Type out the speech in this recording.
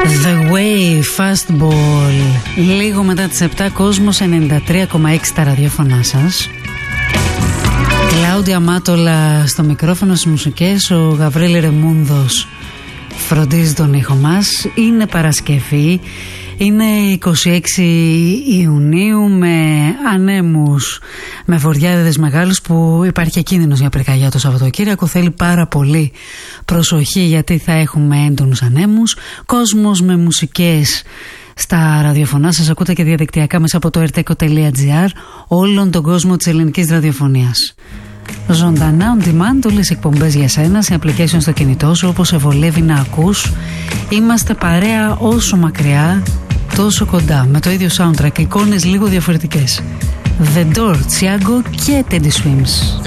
The Way, Fastball. Λίγο μετά τις 7, Κόσμος 93,6 τα ραδιόφωνά σας. Κλάουδια Μάτολα στο μικρόφωνο, στις μουσικές. Ο Γαβρίλη Ρεμούνδος φροντίζει τον ήχο μας. Είναι Παρασκευή, είναι 26 Ιουνίου, με ανέμους, με βορειάδες μεγάλους, που υπάρχει κίνδυνος για πυρκαγιά το Σαββατοκύριακο. Θέλει πάρα πολύ προσοχή, γιατί θα έχουμε έντονους ανέμους. Κόσμος με μουσικές στα ραδιοφωνά σας. Ακούτε και διαδικτυακά μέσα από το rteko.gr όλον τον κόσμο της ελληνικής ραδιοφωνίας. Ζωντανά on demand, όλες οι εκπομπές για σένα σε application στο κινητό σου, όπως σε βολεύει να ακούς. Είμαστε παρέα όσο μακριά τόσο κοντά, με το ίδιο soundtrack, εικόνες λίγο διαφορετικές. The Door, Thiago και Teddy Swims.